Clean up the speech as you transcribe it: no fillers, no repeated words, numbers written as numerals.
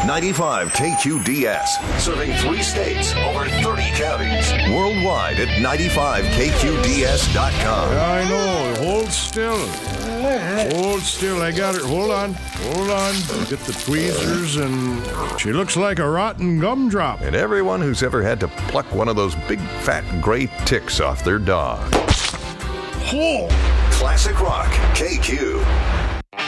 95 KQDS. Serving 3 states, over 30 counties. Worldwide at 95KQDS.com. I know. Hold still. Hold still. I got it. Hold on. Get the tweezers, and she looks like a rotten gumdrop. And everyone who's ever had to pluck one of those big fat gray ticks off their dog. Oh. Classic Rock KQ.